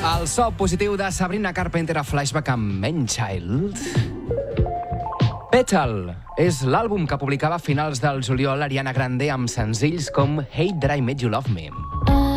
El so positiu de Sabrina Carpenter a Flashback amb Man-Child. Petal és l'àlbum que publicava a finals del juliol Ariana Grande amb senzills com Hate That I Made You Love Me.